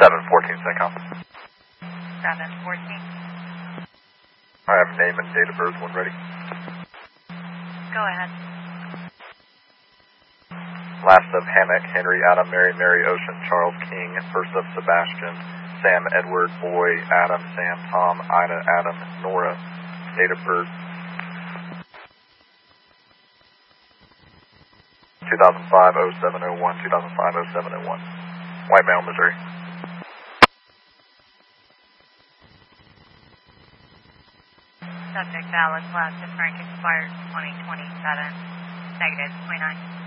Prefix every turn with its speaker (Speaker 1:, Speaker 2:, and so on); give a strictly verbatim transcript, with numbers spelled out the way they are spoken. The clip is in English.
Speaker 1: seven fourteen, CENTCOM.
Speaker 2: seven fourteen.
Speaker 1: I have name and date of birth when ready.
Speaker 2: Go ahead.
Speaker 1: Last of Hammock, Henry, Adam, Mary, Mary, Ocean, Charles, King. First of Sebastian, Sam, Edward, Boy, Adam, Sam, Tom, Ida, Adam, Nora. Date of birth two thousand five oh seven oh one, two thousand five oh seven oh one. White male, Missouri.
Speaker 2: Subject valid, last of Frank expired twenty twenty-seven, negative twenty-nine.